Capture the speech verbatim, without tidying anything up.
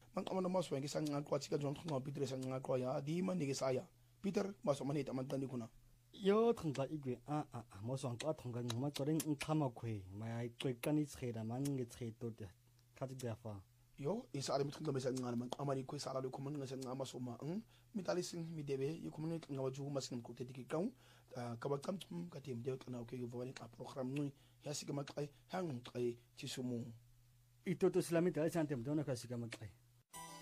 manqamana maswa ngisanqaqwa thika njonga Peter sanqaqwa ya di manike saya Peter maswa manita amantani kuna yo thonga igwe a a maswa nqa thonga ncuma qore nqhama khwe mayayicweqana itshela manqitsheto khathi kuyafa yo isale mithunga mesancane manqamani khwisala lokho manqasencama soma ng mitalising midebe yikhumuni ngawaju masinimquthetiki qaw kabaqamthum kade mde qana okay yovani xa program nqi yasike maqai hangqi tisumu itoto silamida isante mdona kasika maqai